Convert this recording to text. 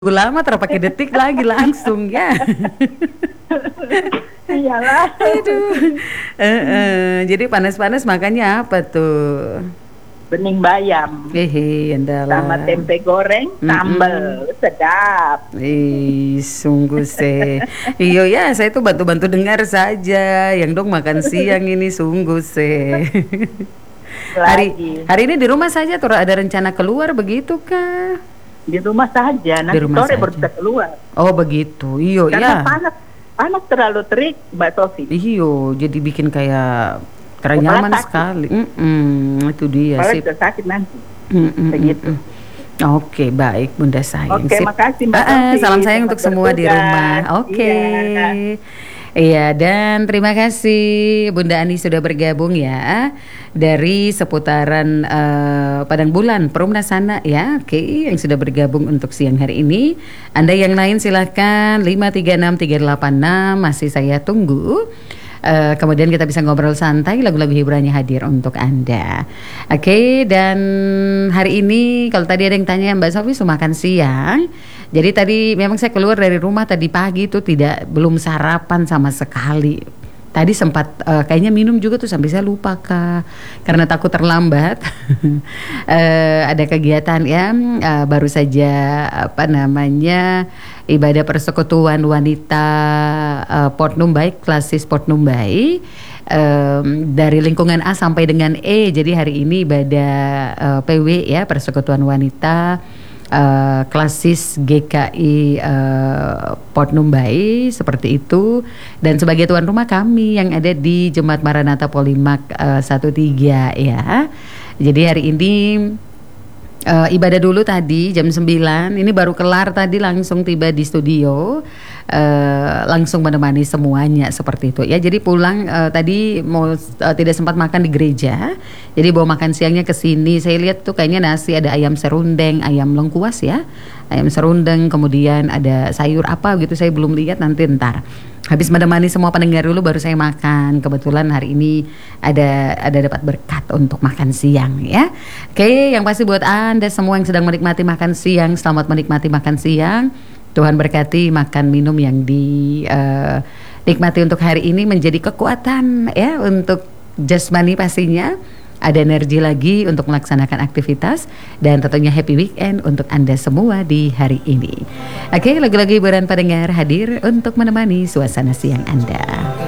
lama terpakai detik lagi langsung ya. Iyalah. Aduh. Jadi panas-panas makannya apa tuh? Bening bayam Hehe, sama andalah. tempe goreng, sambal, sedap. Sungguh sih. Iyo ya, saya tuh bantu-bantu dengar saja. Yang dong makan siang ini sungguh sih. Hari Lagi hari ini di rumah saja tuh ada rencana keluar begitu kah? di rumah saja, Di nanti rumah sore baru saja. bisa keluar. Oh begitu. Iyo Karena ya. panas, panas terlalu terik, Mbak Sofi. Iyo, jadi bikin kayak karena Kepala nyaman sakit. sekali. Itu dia Kepala sip. juga sakit nanti. Mm-mm, Begitu. mm-mm. Oke, baik Bunda sayang. Oke, Sip. makasih Mbak Sofi. Salam sayang Selamat untuk semua di bertugas. rumah. Oke. Iya. Iya, dan terima kasih Bunda Ani sudah bergabung ya dari seputaran Padang Bulan, Perumnas sana ya. Oke, yang sudah bergabung untuk siang hari ini. Anda yang lain silahkan 536-386 masih saya tunggu. Kemudian kita bisa ngobrol santai, lagu-lagu hiburannya hadir untuk Anda. Oke, dan hari ini kalau tadi ada yang tanya Mbak Sofi sudah makan siang. Jadi tadi memang saya keluar dari rumah tadi pagi itu belum sarapan sama sekali. Tadi sempat kayaknya minum juga tuh sampai saya lupa Kak, karena takut terlambat. Ada kegiatan ya, baru saja apa namanya ibadah persekutuan wanita Port Numbai, klasis Port Numbai. Dari lingkungan A sampai dengan E. Jadi hari ini ibadah PW ya, persekutuan wanita klasis GKI Port Numbai seperti itu, dan sebagai tuan rumah kami yang ada di Jemaat Maranatha Polimak 13 ya. Jadi hari ini ibadah dulu tadi jam 9. Ini baru kelar tadi, langsung tiba di studio, langsung menemani semuanya seperti itu ya. Jadi pulang tadi mau tidak sempat makan di gereja. Jadi bawa makan siangnya ke sini. Saya lihat tuh kayaknya nasi, ada ayam serundeng, ayam lengkuas ya. Ayam serundeng, kemudian ada sayur apa gitu, saya belum lihat, nanti ntar. Habis menemani semua pendengar dulu baru saya makan. Kebetulan hari ini ada dapat berkat untuk makan siang ya. Oke, yang pasti buat Anda semua yang sedang menikmati makan siang, selamat menikmati makan siang. Tuhan berkati makan minum yang dinikmati untuk hari ini menjadi kekuatan ya untuk jasmani pastinya. Ada energi lagi untuk melaksanakan aktivitas, dan tentunya happy weekend untuk Anda semua di hari ini. Oke, lagu-lagu hiburan pendengar hadir untuk menemani suasana siang Anda.